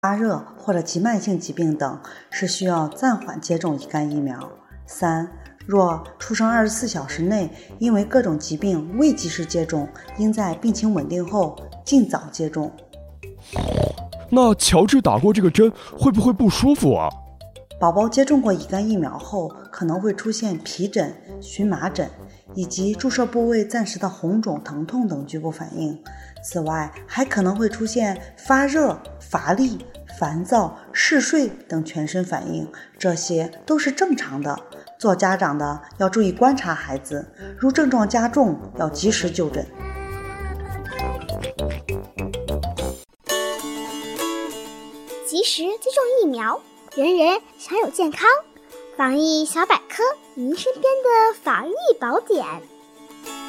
发热或者急慢性疾病等，是需要暂缓接种乙肝疫苗。3. 若出生24小时内因为各种疾病未及时接种，应在病情稳定后尽早接种。 那乔治打过这个针会不会不舒服啊？ 宝宝接种过乙肝疫苗后，可能会出现皮疹、荨麻疹以及注射部位暂时的红肿、疼痛等局部反应。此外，还可能会出现发热、乏力、烦躁、嗜睡等全身反应，这些都是正常的。做家长的要注意观察孩子，如症状加重，要及时就诊。 及时接种疫苗，人人享有健康。防疫小百科，您身边的防疫宝典。